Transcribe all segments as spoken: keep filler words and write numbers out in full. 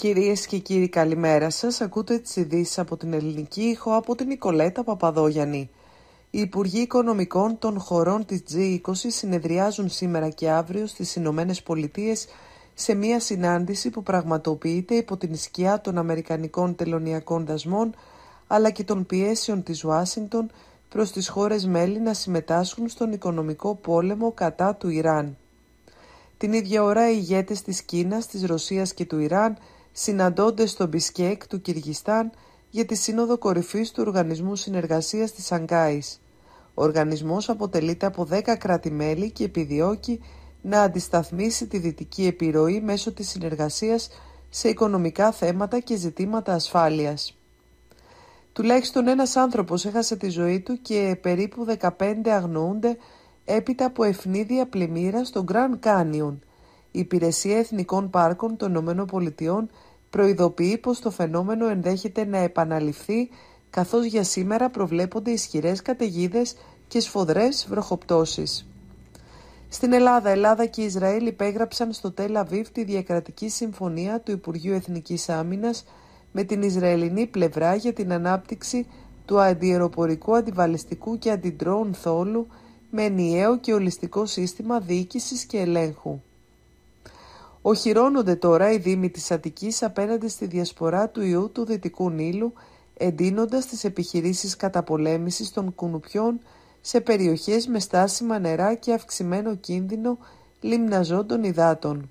Κυρίες και κύριοι, καλημέρα σας. Ακούτε τις ειδήσεις από την Ελληνική Ήχο από την Νικολέτα Παπαδόγιαννη. Οι Υπουργοί Οικονομικών των χωρών της τζι είκοσι συνεδριάζουν σήμερα και αύριο στις Ηνωμένες Πολιτείες σε μια συνάντηση που πραγματοποιείται υπό την σκιά των Αμερικανικών τελωνειακών δασμών αλλά και των πιέσεων της Ουάσιγκτον προς τις χώρες μέλη να συμμετάσχουν στον οικονομικό πόλεμο κατά του Ιράν. Την ίδια ώρα οι ηγέτες της Κίνας, της Ρωσίας και του Ιράν συναντώνται στο Μπισκέκ του Κυργιστάν για τη Σύνοδο Κορυφής του Οργανισμού Συνεργασίας της Σανγκάης. Ο οργανισμός αποτελείται από δέκα κράτη-μέλη και επιδιώκει να αντισταθμίσει τη δυτική επιρροή μέσω της συνεργασίας σε οικονομικά θέματα και ζητήματα ασφάλειας. Τουλάχιστον ένας άνθρωπος έχασε τη ζωή του και περίπου δεκαπέντε αγνοούνται έπειτα από ευνίδια πλημμύρα στο Grand Canyon. Η Υπηρεσία Εθνικών Πάρκων των Ηνωμένων Πολιτειών προειδοποιεί πως το φαινόμενο ενδέχεται να επαναληφθεί, καθώς για σήμερα προβλέπονται ισχυρές καταιγίδες και σφοδρές βροχοπτώσεις. Στην Ελλάδα, Ελλάδα και Ισραήλ υπέγραψαν στο Τελ Αβίβ τη διακρατική συμφωνία του Υπουργείου Εθνικής Άμυνας με την Ισραηλινή πλευρά για την ανάπτυξη του αντιεροπορικού, αντιβαλιστικού και αντιντρόουν θόλου με ενιαίο και ολιστικό σύστημα διοίκησης και ελέγχου. Οχυρώνονται τώρα οι δήμοι της Αττικής απέναντι στη διασπορά του ιού του Δυτικού Νείλου, εντείνοντας τις επιχειρήσεις καταπολέμησης των κουνουπιών σε περιοχές με στάσιμα νερά και αυξημένο κίνδυνο λιμναζόντων υδάτων.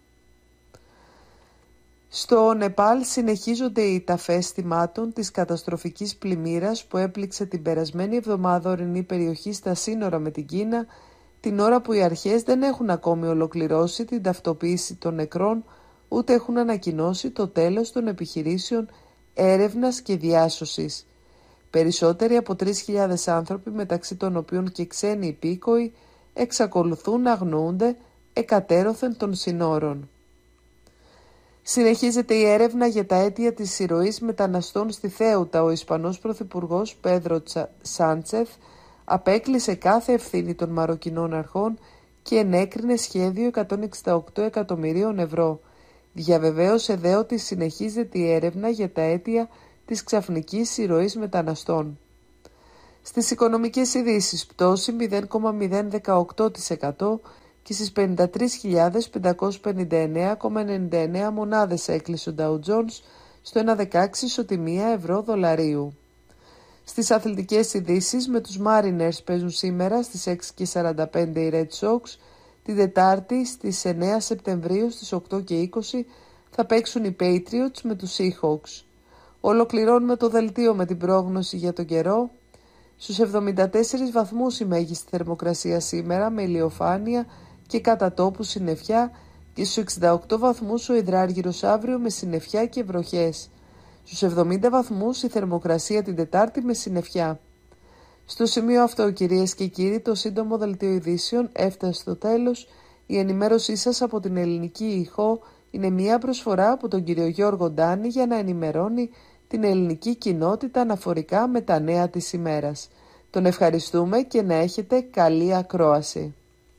Στο Νεπάλ συνεχίζονται οι ταφές θυμάτων της καταστροφικής πλημμύρας που έπληξε την περασμένη εβδομάδα ορεινή περιοχή στα σύνορα με την Κίνα, την ώρα που οι αρχές δεν έχουν ακόμη ολοκληρώσει την ταυτοποίηση των νεκρών, ούτε έχουν ανακοινώσει το τέλος των επιχειρήσεων έρευνας και διάσωσης. Περισσότεροι από τρεις χιλιάδες άνθρωποι, μεταξύ των οποίων και ξένοι υπήκοοι, εξακολουθούν να αγνοούνται εκατέρωθεν των συνόρων. Συνεχίζεται η έρευνα για τα αίτια της εισρωής μεταναστών στη Θέουτα. Ο Ισπανός Πρωθυπουργός Πέδρο Σάντσεθ απέκλεισε κάθε ευθύνη των Μαροκινών αρχών και ενέκρινε σχέδιο εκατόν εξήντα οκτώ εκατομμυρίων ευρώ. Διαβεβαίωσε δε ότι συνεχίζεται η έρευνα για τα αίτια της ξαφνικής εισρωής μεταναστών. Στις οικονομικές ειδήσεις, πτώση μηδέν κόμμα μηδέν δεκαοκτώ τοις εκατό και στις πενήντα τρεις χιλιάδες πεντακόσιες πενήντα εννέα κόμμα ενενήντα εννέα μονάδες έκλεισε ο Dow Jones στο ένα κόμμα δεκαέξι ισοτιμία ευρώ δολαρίου. Στις αθλητικές ειδήσεις, με τους Mariners παίζουν σήμερα στις έξι και σαράντα πέντε οι Red Sox, την Τετάρτη στις εννέα Σεπτεμβρίου στις οκτώ και είκοσι θα παίξουν οι Patriots με τους Seahawks. Ολοκληρώνουμε το δελτίο με την πρόγνωση για τον καιρό. Στους εβδομήντα τέσσερις βαθμούς η μέγιστη θερμοκρασία σήμερα με ηλιοφάνεια και κατά τόπου συννεφιά και στους εξήντα οκτώ βαθμούς ο υδράργυρος αύριο με συννεφιά και βροχές. Στους εβδομήντα βαθμούς η θερμοκρασία την Τετάρτη με συννεφιά. Στο σημείο αυτό, κυρίες και κύριοι, το σύντομο δελτίο ειδήσεων έφτασε στο τέλος. Η ενημέρωσή σας από την Ελληνική Ήχο είναι μια προσφορά από τον κύριο Γιώργο Ντάνη για να ενημερώνει την ελληνική κοινότητα αναφορικά με τα νέα της ημέρας. Τον ευχαριστούμε και να έχετε καλή ακρόαση.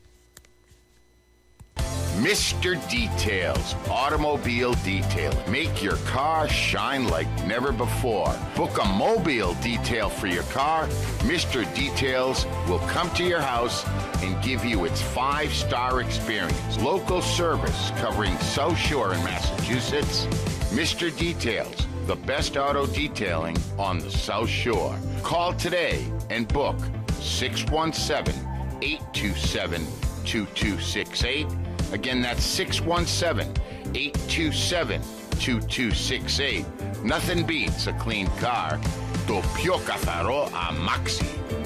Mister Details, automobile detailing. Make your car shine like never before. Book a mobile detail for your car. Mister Details will come to your house and give you its five-star experience. Local service covering South Shore in Massachusetts. Mister Details, the best auto detailing on the South Shore. Call today and book six one seven, eight two seven, two two six eight. Again, that's six one seven, eight two seven, two two six eight. Nothing beats a clean car. Το πιο καθαρό αμάξι.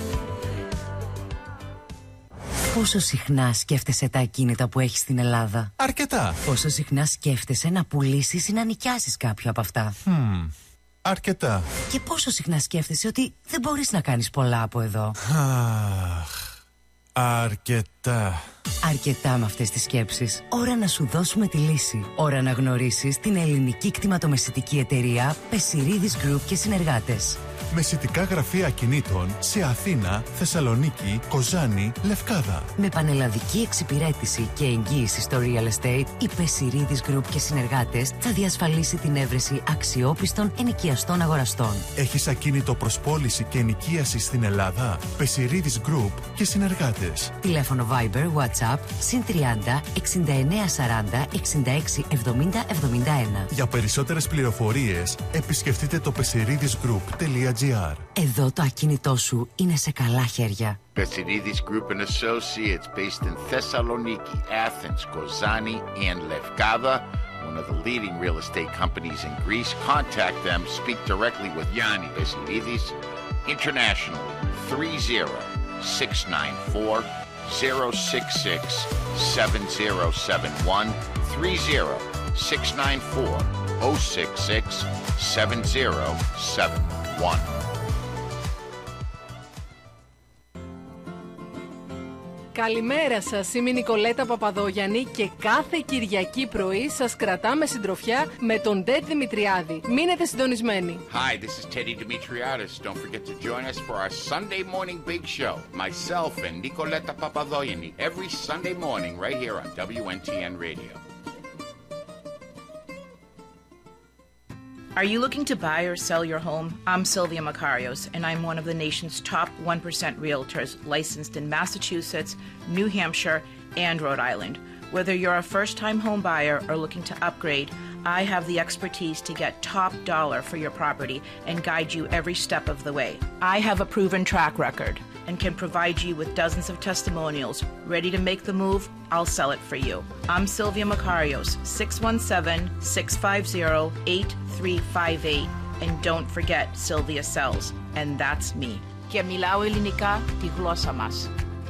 Πόσο συχνά σκέφτεσαι τα ακίνητα που έχεις στην Ελλάδα? Αρκετά. Πόσο συχνά σκέφτεσαι να πουλήσεις ή να νοικιάσεις κάποιο από αυτά? Hmm. Αρκετά. Και πόσο συχνά σκέφτεσαι ότι δεν μπορείς να κάνεις πολλά από εδώ? Αχ. Αρκετά. Αρκετά με αυτές τις σκέψεις. Ώρα να σου δώσουμε τη λύση. Ώρα να γνωρίσεις την ελληνική κτηματομεσητική εταιρεία Πεσιρίδης Group και συνεργάτες. Μεσητικά γραφεία ακινήτων σε Αθήνα, Θεσσαλονίκη, Κοζάνη, Λευκάδα. Με πανελλαδική εξυπηρέτηση και εγγύηση στο real estate, η Πεσιρίδης Group και συνεργάτες θα διασφαλίσει την έβρεση αξιόπιστων ενοικιαστών αγοραστών. Έχεις ακίνητο προς πώληση και ενοικίαση στην Ελλάδα? Πεσιρίδης Group και συνεργάτες. Τηλέφωνο Viber, WhatsApp, συν τριάντα, εξήντα εννέα σαράντα, εξήντα έξι εβδομήντα εβδομήντα ένα. Για περισσότερες πληροφορίες, επισκεφτείτε το pesiridisgroup.gr. Εδώ το ακίνητό σου είναι σε καλά χέρια. Pesiridis Group and Associates, based in Thessaloniki, Athens, Kozani, and Lefkada, one of the leading real estate companies in Greece. Contact them. Speak directly with Yanni Pesiridis. International, three zero six nine four zero six six seven zero seven one, three zero six nine four zero six six seven zero seven one. Καλημέρα σας, είμαι η Νικολέτα Παπαδόγιαννη και κάθε Κυριακή πρωί σας κρατάμε συντροφιά με τον Ted Δημητριάδη. Μείνετε συντονισμένοι. Hi, this is Teddy Dimitriadis. Don't forget to join us for our Sunday morning big show. Myself and Nicoleta Papadogianni every Sunday morning right here on W N T N Radio. Are you looking to buy or sell your home? I'm Sylvia Makarios, and I'm one of the nation's top one percent realtors licensed in Massachusetts, New Hampshire, and Rhode Island. Whether you're a first-time home buyer or looking to upgrade, I have the expertise to get top dollar for your property and guide you every step of the way. I have a proven track record and can provide you with dozens of testimonials. Ready to make the move? I'll sell it for you. I'm Sylvia Makarios, six one seven, six five zero, eight three five eight. And don't forget, Sylvia sells. And that's me. Και μιλάω ελληνικά, τη γλώσσα μας.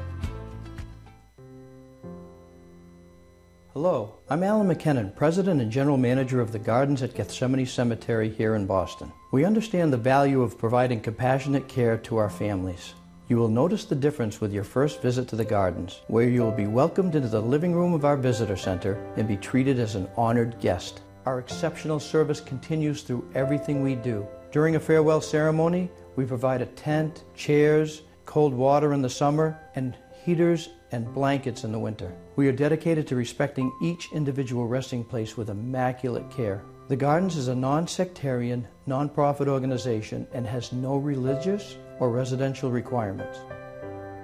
Hello, I'm Alan McKinnon, President and General Manager of the Gardens at Gethsemane Cemetery here in Boston. We understand the value of providing compassionate care to our families. You will notice the difference with your first visit to the Gardens, where you will be welcomed into the living room of our visitor center and be treated as an honored guest. Our exceptional service continues through everything we do. During a farewell ceremony, we provide a tent, chairs, cold water in the summer, and heaters and blankets in the winter. We are dedicated to respecting each individual resting place with immaculate care. The Gardens is a non-sectarian, non-profit organization and has no religious or residential requirements.